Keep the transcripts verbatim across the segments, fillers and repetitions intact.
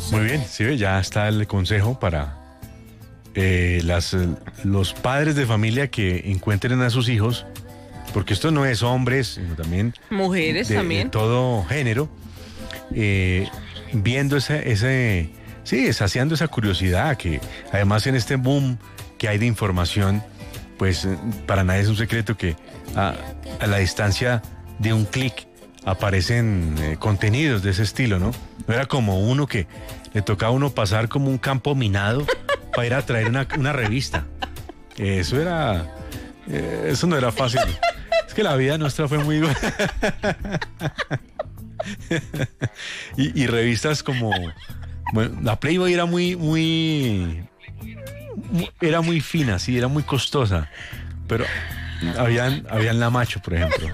Muy bien, sí, ya está el consejo para eh, las, los padres de familia que encuentren a sus hijos, porque esto no es hombres, sino también mujeres de, también. de todo género, eh, viendo ese, ese, sí, saciando esa curiosidad que además en este boom que hay de información, pues para nadie es un secreto que a, a la distancia de un clic aparecen eh, contenidos de ese estilo, ¿no? No era como uno que le tocaba a uno pasar como un campo minado para ir a traer una, una revista. Eso era, eh, eso no era fácil. Es que la vida nuestra fue muy... y, y revistas como... Bueno, la Playboy era muy, muy... Era muy fina, sí, era muy costosa. Pero habían, habían La Macho, por ejemplo.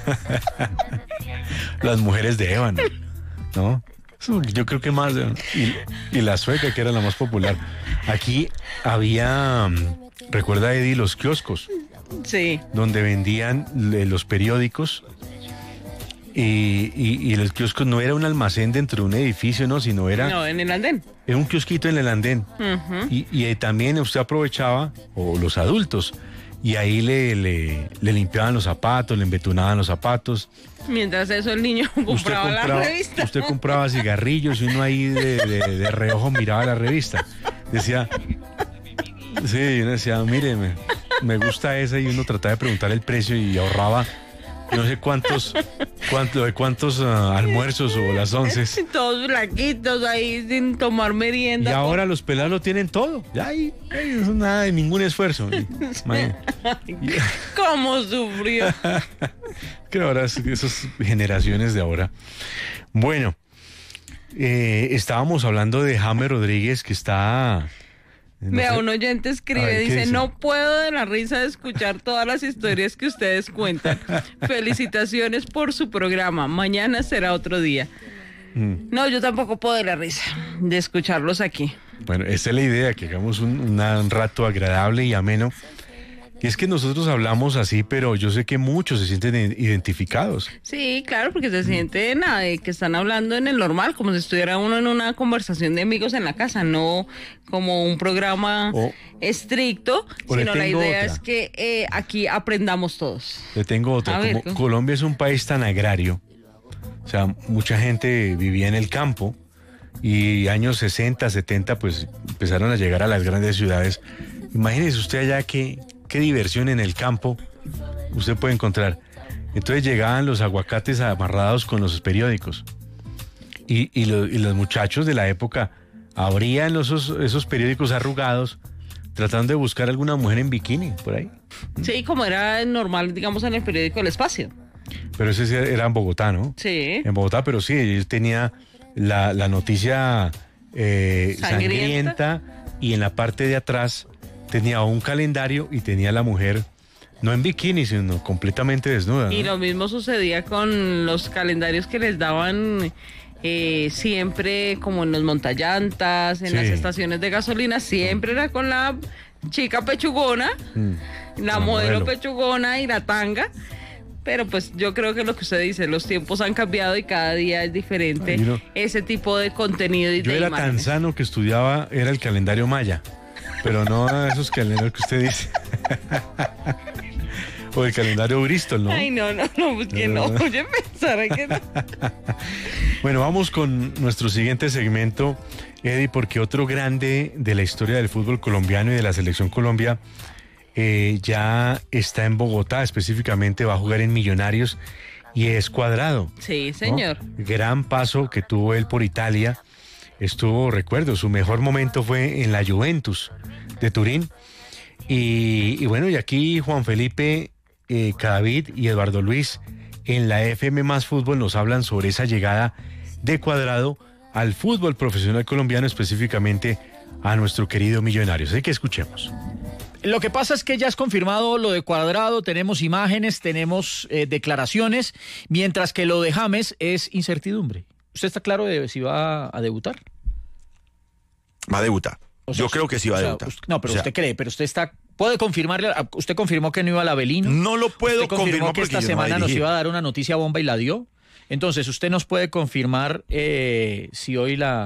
Las mujeres de ébano, ¿no? Yo creo que más... Y, y La Sueca, que era la más popular. Aquí había... ¿Recuerda, Eddie, los kioscos? Sí. Donde vendían los periódicos. Y, y, y los kioscos no era un almacén dentro de un edificio, no, sino era... No, en el andén. Era un kiosquito en el andén. Uh-huh. Y, y también usted aprovechaba, o los adultos, y ahí le, le, le limpiaban los zapatos, le embetunaban los zapatos. Mientras eso el niño compraba, usted compraba la revista. Usted compraba cigarrillos y uno ahí de, de, de reojo miraba la revista. Decía... Sí, uno decía, mire, me, me gusta esa, y uno trataba de preguntar el precio y ahorraba no sé cuántos, cuánto, de cuántos uh, almuerzos o las once. Todos blanquitos ahí sin tomar merienda. Y ahora los pelados lo tienen todo. Ya ahí, ahí no es nada de ningún esfuerzo. Y, ¿Cómo sufrió? Que ahora, esas generaciones de ahora. Bueno, eh, estábamos hablando de James Rodríguez, que está... No Vea, sé. Un oyente escribe, ver, dice, dice, no puedo de la risa de escuchar todas las historias que ustedes cuentan. Felicitaciones por su programa. Mañana será otro día. Mm. No, yo tampoco puedo de la risa de escucharlos aquí. Bueno, esa es la idea, que hagamos un, una, un rato agradable y ameno. Y es que nosotros hablamos así, pero yo sé que muchos se sienten identificados. Sí, claro, porque se sienten ah, de que están hablando en el normal, como si estuviera uno en una conversación de amigos en la casa, no como un programa o, estricto, o sino la idea otra. es que eh, aquí aprendamos todos. Le tengo otra. Como ver, Colombia es un país tan agrario, o sea, mucha gente vivía en el campo y años sesenta, setenta, pues empezaron a llegar a las grandes ciudades. Imagínese usted allá que... qué diversión en el campo usted puede encontrar. Entonces llegaban los aguacates amarrados con los periódicos. Y, y, lo, y los muchachos de la época abrían los, esos, esos periódicos arrugados, tratando de buscar alguna mujer en bikini, por ahí. Sí, como era normal, digamos, en el periódico El Espacio. Pero ese era en Bogotá, ¿no? Sí. En Bogotá, pero sí, él tenía la, la noticia eh, sangrienta, y en la parte de atrás tenía un calendario y tenía la mujer no en bikini, sino completamente desnuda, ¿no? Y lo mismo sucedía con los calendarios que les daban eh, siempre como en los montallantas, en sí. las estaciones de gasolina, siempre era con la chica pechugona, mm. la, la modelo, modelo pechugona y la tanga. Pero pues yo creo que lo que usted dice, los tiempos han cambiado y cada día es diferente. Ay, no. Ese tipo de contenido y yo de era imágenes. Tan sano que estudiaba, era el calendario maya. Pero no esos calendarios que usted dice. O el calendario Bristol, ¿no? Ay, no, no, no, pues que no. Oye, pensar que no. Bueno, vamos con nuestro siguiente segmento, Eddie, porque otro grande de la historia del fútbol colombiano y de la selección Colombia eh, ya está en Bogotá, específicamente va a jugar en Millonarios y es Cuadrado. Sí, señor. ¿No? Gran paso que tuvo él por Italia. Estuvo, recuerdo, su mejor momento fue en la Juventus de Turín. Y, y bueno, y aquí Juan Felipe, eh, Cadavid y Eduardo Luis en la F M Más Fútbol nos hablan sobre esa llegada de Cuadrado al fútbol profesional colombiano, específicamente a nuestro querido Millonarios. Así que escuchemos. Lo que pasa es que ya es confirmado lo de Cuadrado, tenemos imágenes, tenemos eh, declaraciones, mientras que lo de James es incertidumbre. ¿Usted está claro de si va a debutar? Va a debutar. O sea, Yo creo que sí va o sea, a debutar. Usted, no, pero o sea, usted cree, pero usted está... ¿Puede confirmarle? ¿Usted confirmó que no iba al Avelino? No lo puedo ¿Usted confirmar confirmó que porque esta yo semana no nos iba a dar una noticia bomba y la dio? Entonces, ¿usted nos puede confirmar eh, si hoy la,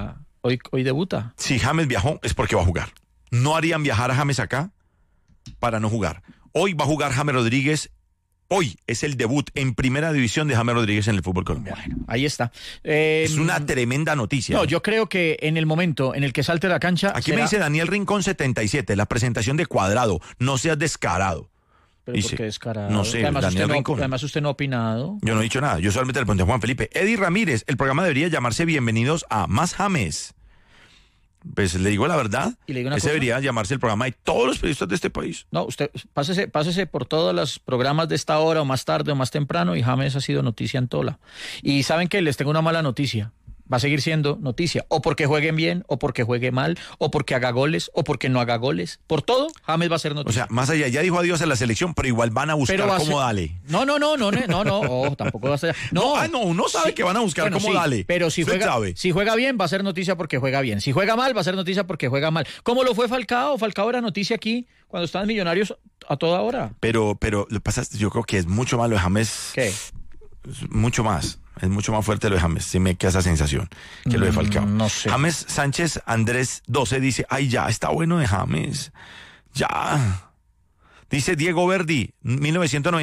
Hoy, hoy debuta. Si James viajó es porque va a jugar. No harían viajar a James acá para no jugar. Hoy va a jugar James Rodríguez. Hoy es el debut en primera división de James Rodríguez en el fútbol colombiano. Bueno, ahí está. Eh, es una tremenda noticia. No, yo creo que en el momento en el que salte la cancha... Aquí será... me dice Daniel Rincón setenta y siete, la presentación de Cuadrado. No seas descarado. Pero dice, ¿por qué descarado? No sé, además Daniel usted Rincón. No, además usted no ha opinado. Yo no he dicho nada. Yo solamente le pregunté a Juan Felipe. Eddie Ramírez, el programa debería llamarse Bienvenidos a Más James. Pues le digo la verdad, ¿Y le digo una ese cosa? debería llamarse el programa de todos los periodistas de este país. No, usted pásese, pásese por todos los programas de esta hora o más tarde o más temprano y James ha sido noticia en tola. Y saben que les tengo una mala noticia. Va a seguir siendo noticia. O porque jueguen bien, o porque juegue mal, o porque haga goles, o porque no haga goles. Por todo, James va a ser O noticia. sea, más allá, ya dijo adiós a la selección, pero igual van a buscar Pero va a cómo ser- dale. No, no, no, no, no, no, no, oh, tampoco va a ser. No, No, ah, no, uno sabe Sí, que van a buscar bueno, cómo sí, dale. Pero si Usted juega, sabe. si juega bien, va a ser noticia porque juega bien. Si juega mal, va a ser noticia porque juega mal. ¿Cómo lo fue Falcao? Falcao era noticia aquí cuando estaban Millonarios a toda hora. Pero, pero lo que pasa es, yo creo que es mucho más lo de James. ¿Qué? Es mucho más. Es mucho más fuerte lo de James. Sí me queda esa sensación que lo de Falcao. Mm, no sé. James Sánchez Andrés doce dice, ay, ya, está bueno de James. Ya. Dice Diego Verdi, mil novecientos noventa.